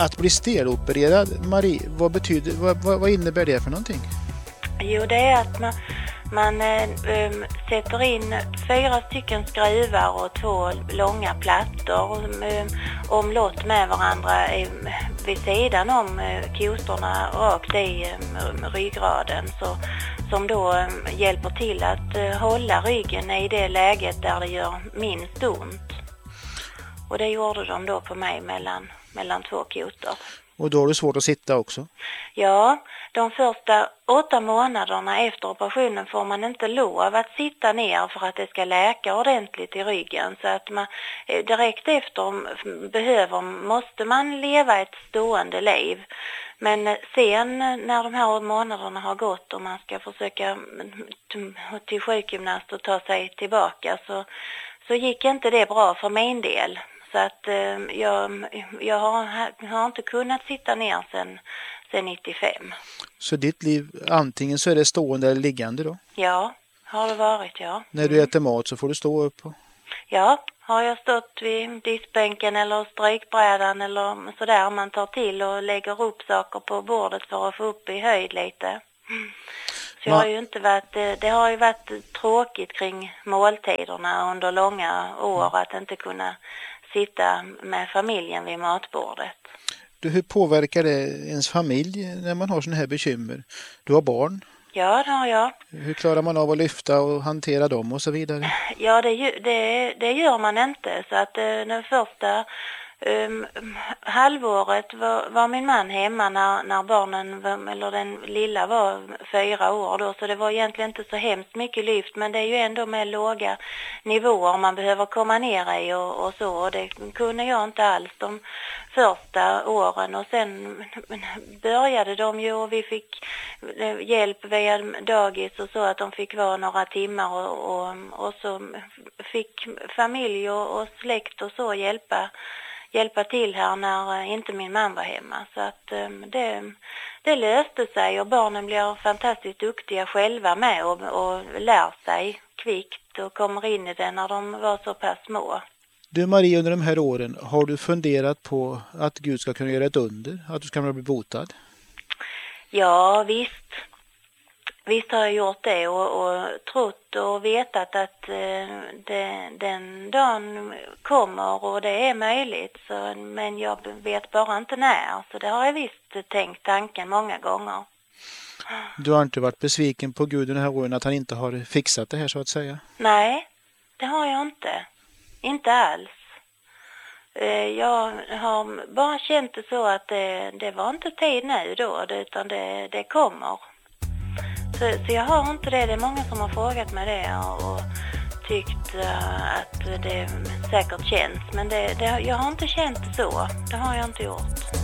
Att bli stelopererad, Marie, vad innebär det för någonting? Jo, det är att man sätter in 4 stycken skruvar och 2 långa plattor omlott med varandra vid sidan om kostrorna rakt i ryggraden, som då hjälper till att hålla ryggen i det läget där det gör minst ont. Och det gjorde de då på mig mellan 2 kotor. Och då är det svårt att sitta också? Ja, de första 8 månaderna efter operationen får man inte lov att sitta ner för att det ska läka ordentligt i ryggen. Så att man direkt efter måste man leva ett stående liv. Men sen när de här månaderna har gått och man ska försöka till sjukgymnast och ta sig tillbaka, så gick inte det bra för min del. Så att jag har inte kunnat sitta ner sen 95. Så ditt liv, antingen så är det stående eller liggande då? Ja, har det varit, ja. När du äter mat så får du stå upp? Ja, har jag stått vid diskbänken eller strykbrädan eller sådär, man tar till och lägger upp saker på bordet för att få upp i höjd lite. Så jag har ju inte det har ju varit tråkigt kring måltiderna under långa år att inte kunna sitta med familjen vid matbordet. Hur påverkar det ens familj när man har såna här bekymmer? Du har barn? Ja, det har jag. Hur klarar man av att lyfta och hantera dem och så vidare? Ja, det gör man inte. Så att den första halvåret var min man hemma när barnen, eller den lilla var 4 år då, så det var egentligen inte så hemskt mycket lyft, men det är ju ändå med låga nivåer man behöver komma ner i och så, och det kunde jag inte alls de första åren, och sen började de ju och vi fick hjälp via dagis och så, att de fick vara några timmar och så fick familj och släkt och så hjälpa till här när inte min man var hemma. Så att det löste sig, och barnen blir fantastiskt duktiga själva med och lär sig kvickt och kommer in i det när de var så pass små. Du Marie, under de här åren, har du funderat på att Gud ska kunna göra ett under? Att du ska bli botad? Ja, visst. Visst har jag gjort det och trott och vetat att den dagen kommer och det är möjligt. Men jag vet bara inte när. Så det har jag visst tänkt tanken många gånger. Du har inte varit besviken på Gud den här åren att han inte har fixat det här så att säga? Nej, det har jag inte. Inte alls. Jag har bara känt det så att det var inte tid nu då, utan det kommer. Så jag har inte det. Det är många som har frågat mig det och tyckt att det säkert känns. Men jag har inte känt det så. Det har jag inte gjort.